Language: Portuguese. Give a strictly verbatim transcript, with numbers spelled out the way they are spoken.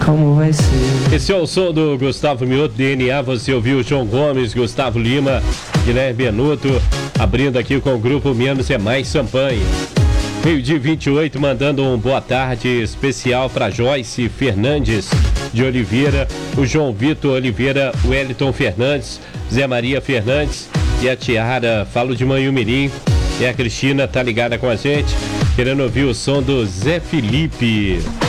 como vai ser. Esse é o som do Gustavo Mioto, D N A. Você ouviu João Gomes, Gustavo Lima, Guilherme Benuto, abrindo aqui com o grupo Menos é Mais Sampanha. Meio-dia vinte e oito, mandando um boa tarde especial para Joyce Fernandes de Oliveira, o João Vitor Oliveira, o Wellington Fernandes, Zé Maria Fernandes e a Tiara. Falo de Manhumirim. E a Cristina tá ligada com a gente, querendo ouvir o som do Zé Felipe.